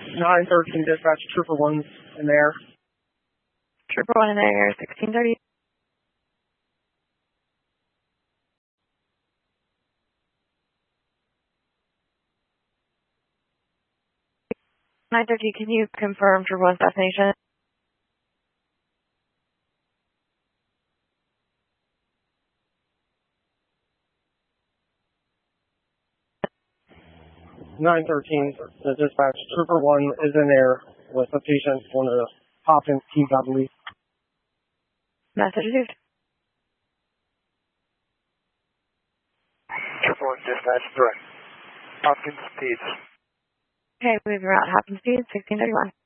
913 dispatch, Trooper 1's in there. Trooper 1 in there, 1630. Can you confirm Trooper 1's destination? The dispatch, Trooper 1 is in there with a patient, one of the Hopkins teams, I believe. Message received. Trooper 1 dispatch, direct. Hopkins Peds. Okay, moving around Hopkins Peds, 1631.